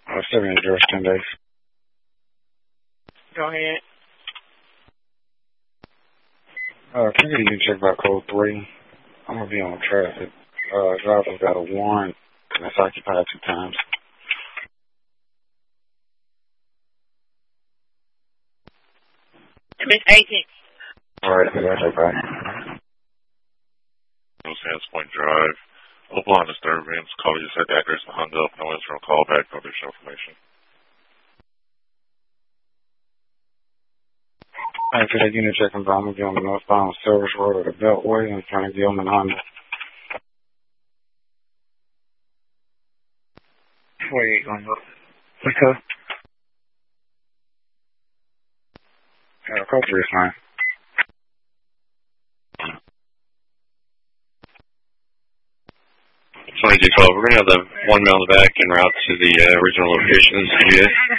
Still in George 10 days. Go ahead. Can you check about code 3? I'm going to be on traffic. Driver's got a warrant, and it's occupied 2 times. Miss 18. Alright, I got you back. Sands Point Drive. Upon disturbance. Caller just had the address and hung up. No answer on call back. No additional information. Hey, for that unit check, I'm going to be on the northbound Service Road or the Beltway in front of Gilman Honda. Where you going to go? Okay. Code 3 is fine. 2212, we're going to have the one male in the back en route to the original location.